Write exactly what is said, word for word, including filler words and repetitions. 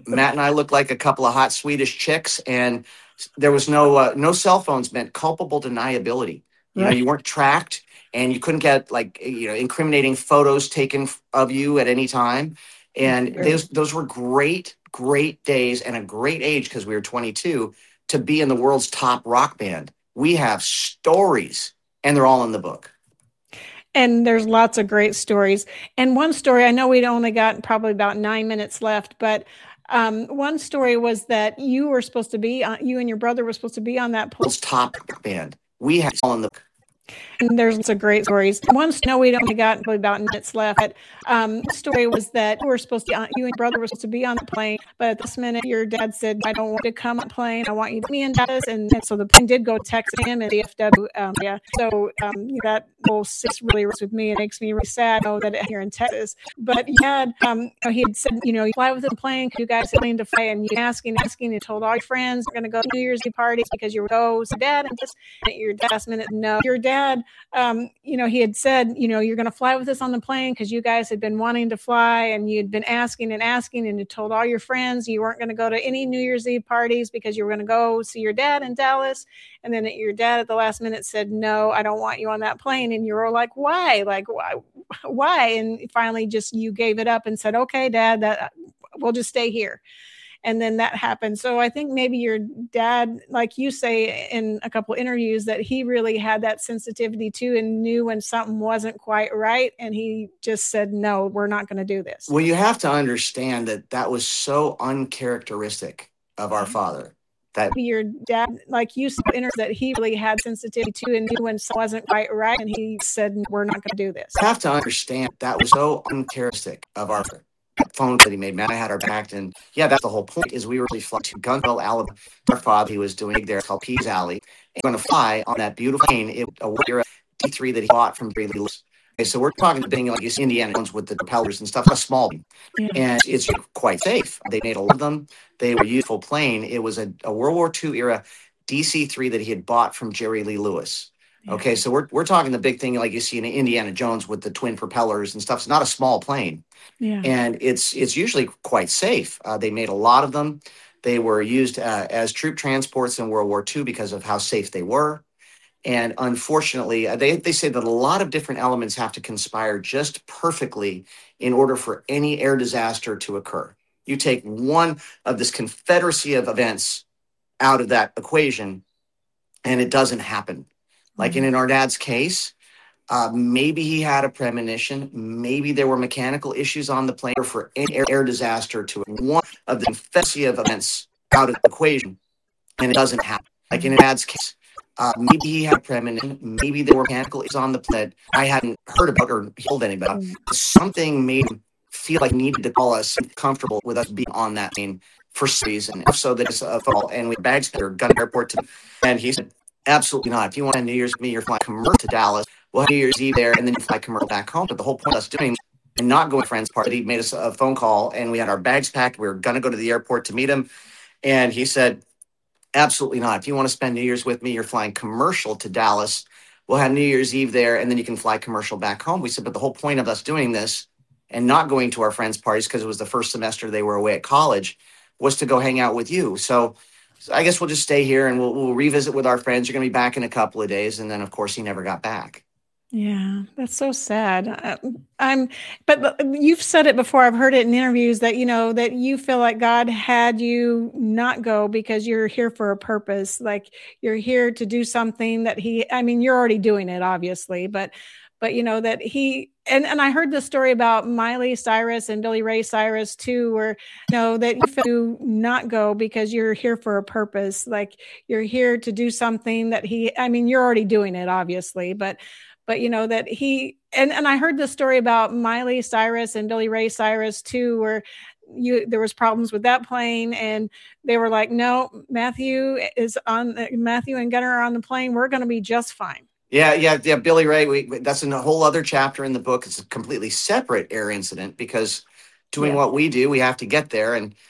Matt and I looked like a couple of hot Swedish chicks, and there was no uh, no cell phones meant culpable deniability. You know, Right. you weren't tracked, and you couldn't get like you know incriminating photos taken of you at any time. And those those were great, great days and a great age because we were twenty-two to be in the world's top rock band. We have stories, and they're all in the book. And there's lots of great stories. And one story, I know we'd only got probably about nine minutes left, but um, one story was that you were supposed to be, on, you and your brother were supposed to be on that World's top rock band. We have all in the book. And there's lots of great stories. One story, no, we only got probably about minutes left. But um, the story was that you were supposed to, you and your brother were supposed to be on the plane, but at this minute, your dad said, "I don't want to come on the plane. I want you to meet me in Dallas." And, and so the plane did go to Texas him in D F W. Um, yeah. So um, that whole six really rests with me. It makes me really sad to know that here in Texas. But he had, um, he had said, you know, you fly with the plane. You guys are to fly, and you asking, asking, and told all your friends we're going to go to New Year's Eve parties because you were go. So dad, and just at your last minute, no, your dad. Um, you know, he had said, you know, you're going to fly with us on the plane because you guys had been wanting to fly and you'd been asking and asking and you told all your friends you weren't going to go to any New Year's Eve parties because you were going to go see your dad in Dallas. And then your dad at the last minute said, "No, I don't want you on that plane." And you were like, "Why? Like, why? Why?" And finally just you gave it up and said, "Okay, Dad, that we'll just stay here." And then that happened. So I think maybe your dad, like you say in a couple of interviews, that he really had that sensitivity too and knew when something wasn't quite right. And he just said, "No, we're not going to do this." Well, you have to understand that that was so uncharacteristic of our father. That your dad, like you said, that he really had sensitivity to and knew when something wasn't quite right. And he said, "We're not going to do this." You have to understand that was so uncharacteristic of our father. Phone that he made, Matt, I had our back, and yeah, that's the whole point. Is we were really flying to Gunville, Alabama. Our father, he was doing there called Pease Alley, and going to fly on that beautiful plane. It a Warrior D three that he bought from Jerry Lee Lewis. Okay, so we're talking about being like you see Indiana Jones with the propellers and stuff, a small plane, Yeah. and it's quite safe. They made a lot of them. They were a useful plane. It was a, a World War Two era D C three that he had bought from Jerry Lee Lewis. Yeah. Okay, so we're we're talking the big thing like you see in Indiana Jones with the twin propellers and stuff. It's not a small plane. Yeah. And it's it's usually quite safe. Uh, they made a lot of them. They were used uh, as troop transports in World War Two because of how safe they were. And unfortunately, uh, they, they say that a lot of different elements have to conspire just perfectly in order for any air disaster to occur. You take one of this confederacy of events out of that equation, and it doesn't happen. Like mm-hmm. in, in our dad's case, Uh, maybe he had a premonition. Maybe there were mechanical issues on the plane for any air, air disaster to one of the confederacy of events out of the equation, and it doesn't happen. Like in Dad's case, uh, maybe he had a premonition. Maybe there were mechanical issues on the plane I hadn't heard about or told anybody about. Something made him feel like he needed to call us comfortable with us being on that plane for some reason. So that it's a fall, and we had bags that are gun airport to, and he said, "Absolutely not. If you want to New Year's with me, you're flying commercial to Dallas. We'll have New Year's Eve there, and then you fly commercial back home." But the whole point of us doing and not going to friends' party, he made us a phone call, and we had our bags packed. We were going to go to the airport to meet him, and he said, "Absolutely not. If you want to spend New Year's with me, you're flying commercial to Dallas. We'll have New Year's Eve there, and then you can fly commercial back home." We said, "But the whole point of us doing this and not going to our friends' parties because it was the first semester they were away at college was to go hang out with you. So." So I guess we'll just stay here and we'll, we'll revisit with our friends. You're going to be back in a couple of days. And then, of course, he never got back. Yeah, that's so sad. Uh, I'm, but you've said it before. I've heard it in interviews that, you know, that you feel like God had you not go because you're here for a purpose. Like you're here to do something that he, I mean, you're already doing it, obviously, but But, you know, that he, and, and I heard the story about Miley Cyrus and Billy Ray Cyrus too, where, you know, that you do not go because you're here for a purpose. Like you're here to do something that he, I mean, you're already doing it, obviously, but, but, you know, that he, and, and I heard the story about Miley Cyrus and Billy Ray Cyrus too, where you, there was problems with that plane and they were like, "No, Matthew is on, Matthew and Gunnar are on the plane. We're going to be just fine." Yeah, yeah, yeah. Billy Ray, we, that's in a whole other chapter in the book. It's a completely separate air incident because doing yeah. what we do, we have to get there. And